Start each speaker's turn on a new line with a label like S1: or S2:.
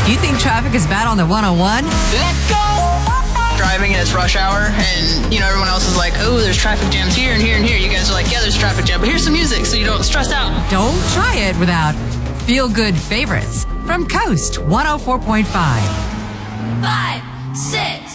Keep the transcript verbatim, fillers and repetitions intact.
S1: You think traffic is bad on the one oh one?
S2: Let's go! Driving and it's rush hour, and you know everyone else is like, oh, there's traffic jams here and here and here. You guys are like, yeah, there's traffic jam, but here's some music so you don't stress out.
S1: Don't try it without feel-good favorites from Coast one oh four point five.
S3: Five, six,